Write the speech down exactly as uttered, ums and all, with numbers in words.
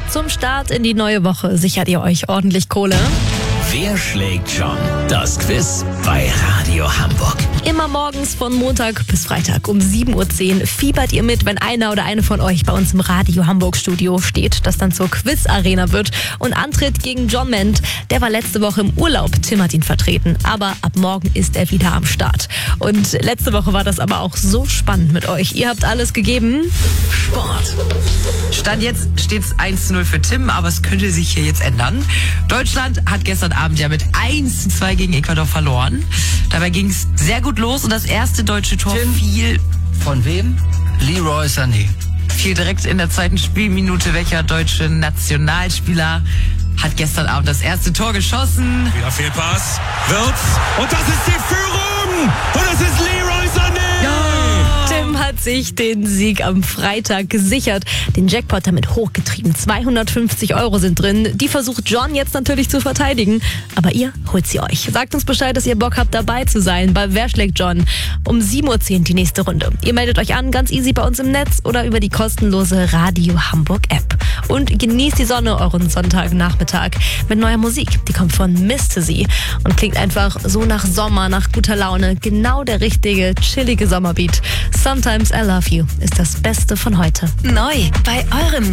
Zum Start in die neue Woche sichert ihr euch ordentlich Kohle. Wer schlägt John? Das Quiz bei Radio Hamburg. Immer morgens von Montag bis Freitag um sieben Uhr zehn fiebert ihr mit, wenn einer oder eine von euch bei uns im Radio Hamburg Studio steht, das dann zur Quiz-Arena wird und antritt gegen John Ment. Der war letzte Woche im Urlaub, Tim hat ihn vertreten, aber ab morgen ist er wieder am Start. Und letzte Woche war das aber auch so spannend mit euch. Ihr habt alles gegeben. Sport. Stand jetzt steht es eins zu null für Tim, aber es könnte sich hier jetzt ändern. Deutschland hat gestern Abend ja mit eins zu zwei gegen Ecuador verloren. Dabei ging es sehr gut los und das erste deutsche Tor Tim. fiel, Von wem? Leroy Sané. fiel direkt in der zweiten Spielminute. Welcher deutsche Nationalspieler hat gestern Abend das erste Tor geschossen? Wieder Fehlpass. Wirtz. Und das ist die Führung. Und es ist Leroy Sané. Tim hat sich den Sieg am Freitag gesichert, den Jackpot damit hochgetrieben. zweihundertfünfzig Euro sind drin. Die versucht John jetzt natürlich zu verteidigen, aber ihr holt sie euch. Sagt uns Bescheid, dass ihr Bock habt, dabei zu sein bei Wer schlägt John? Um sieben Uhr zehn die nächste Runde. Ihr meldet euch an, ganz easy bei uns im Netz oder über die kostenlose Radio Hamburg App. Und genießt die Sonne euren Sonntagnachmittag mit neuer Musik. Die kommt von Mister Z und klingt einfach so nach Sommer, nach guter Laune. Genau der richtige, chillige Sommerbeat. Sometimes I Love You ist das Beste von heute. Neu bei eurem